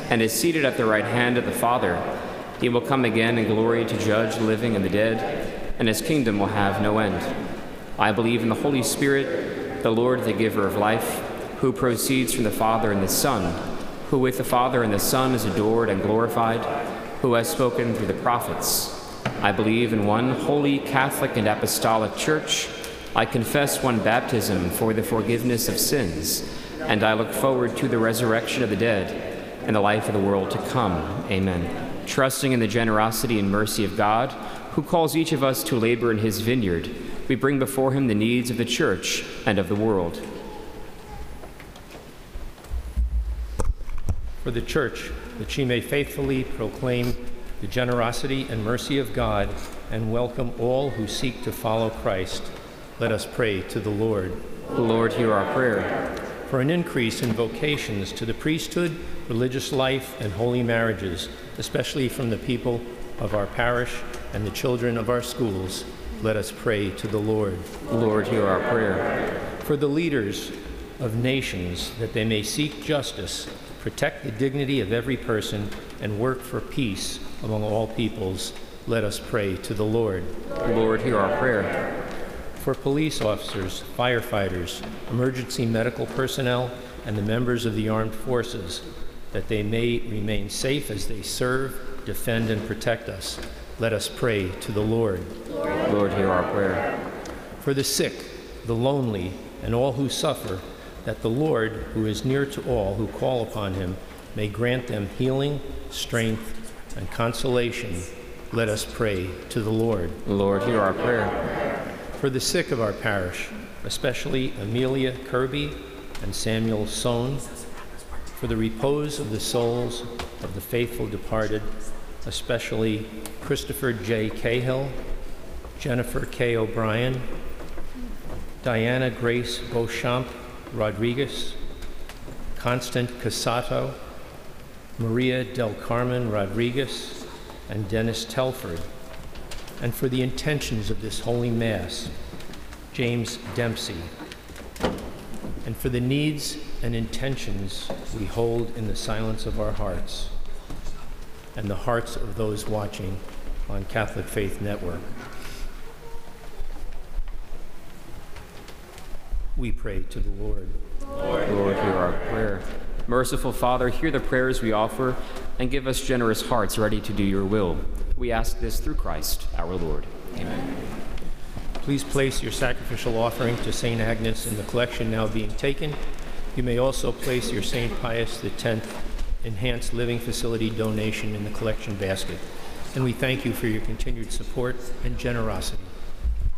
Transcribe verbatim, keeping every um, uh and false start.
and is seated at the right hand of the Father. He will come again in glory to judge the living and the dead, and his kingdom will have no end. I believe in the Holy Spirit, the Lord, the giver of life, who proceeds from the Father and the Son, who with the Father and the Son is adored and glorified, who has spoken through the prophets. I believe in one holy, Catholic, and apostolic church. I confess one baptism for the forgiveness of sins, and I look forward to the resurrection of the dead and the life of the world to come. Amen. Trusting in the generosity and mercy of God, who calls each of us to labor in his vineyard, we bring before him the needs of the church and of the world. For the church, that she may faithfully proclaim the generosity and mercy of God and welcome all who seek to follow Christ, let us pray to the Lord. Lord, hear our prayer. For an increase in vocations to the priesthood, religious life, and holy marriages, especially from the people of our parish and the children of our schools, let us pray to the Lord. Lord, hear our prayer. For the leaders of nations, that they may seek justice, protect the dignity of every person, and work for peace among all peoples, let us pray to the Lord. Lord, hear our prayer. For police officers, firefighters, emergency medical personnel, and the members of the armed forces, that they may remain safe as they serve, defend, and protect us, let us pray to the Lord. Lord, hear our prayer. For the sick, the lonely, and all who suffer, that the Lord, who is near to all who call upon him, may grant them healing, strength, and consolation, let us pray to the Lord. Lord, hear our prayer. For the sick of our parish, especially Amelia Kirby and Samuel Sohn, for the repose of the souls of the faithful departed, especially Christopher J. Cahill, Jennifer K. O'Brien, Diana Grace Beauchamp Rodriguez, Constant Casato, Maria del Carmen Rodriguez, and Dennis Telford, and for the intentions of this Holy Mass, James Dempsey, and for the needs and intentions we hold in the silence of our hearts and the hearts of those watching on Catholic Faith Network. We pray to the Lord. Lord, Lord, hear our prayer. Merciful Father, hear the prayers we offer and give us generous hearts ready to do your will. We ask this through Christ, our Lord. Amen. Please place your sacrificial offering to Saint Agnes in the collection now being taken. You may also place your Saint Pius X Enhanced Living Facility donation in the collection basket. And we thank you for your continued support and generosity.